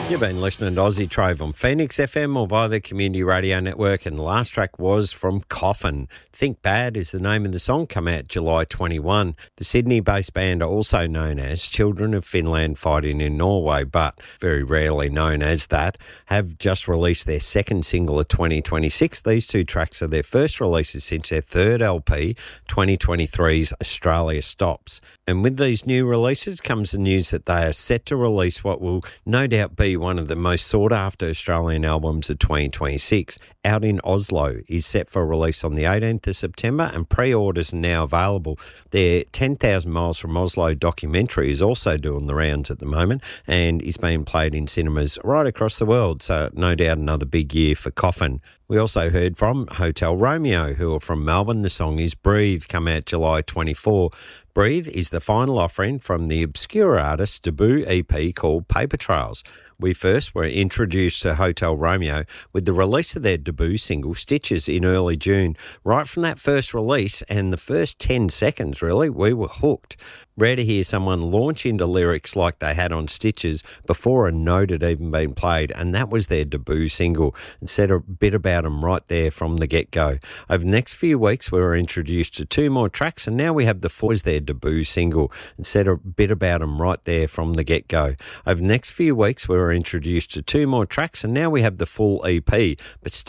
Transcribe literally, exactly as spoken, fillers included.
You've been listening to Aussie Trove on Phoenix F M or via the Community Radio Network, and the last track was from Coffin. Think Bad is the name of the song, come out July twenty-first. The Sydney-based band are also known as Children of Finland Fighting in Norway, but very rarely known as that, have just released their second single of twenty twenty-six. These two tracks are their first releases since their third L P, twenty twenty-three's Australia Stops. And with these new releases comes the news that they are set to release what will no doubt be one of the most sought-after Australian albums of twenty twenty-six. Out in Oslo is set for release on the eighteenth of September, and pre-orders are now available. Their ten thousand Miles from Oslo documentary is also doing the rounds at the moment and is being played in cinemas right across the world, so no doubt another big year for Coffin. We also heard from Hotel Romeo, who are from Melbourne. The song is Breathe, come out July twenty-fourth. Breathe is the final offering from the obscure artist's debut E P called Paper Trails. We first were introduced to Hotel Romeo with the release of their debut single, Stitches, in early June. Right from that first release and the first ten seconds, really, we were hooked. Rare to hear someone launch into lyrics like they had on Stitches before a note had even been played, and that was their debut single, and said a bit about them right there from the get-go. Over the next few weeks, we were introduced to two more tracks, and now we have the four as their debut single, and said a bit about them right there from the get-go. Over the next few weeks, we were introduced to two more tracks, and now we have the full E P, but